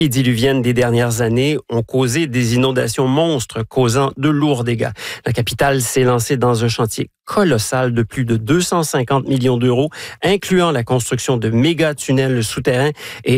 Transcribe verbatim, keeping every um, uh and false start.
Les diluviennes des dernières années ont causé des inondations monstres, causant de lourds dégâts. La capitale s'est lancée dans un chantier colossal de plus de deux cent cinquante millions d'euros, incluant la construction de méga tunnels souterrains et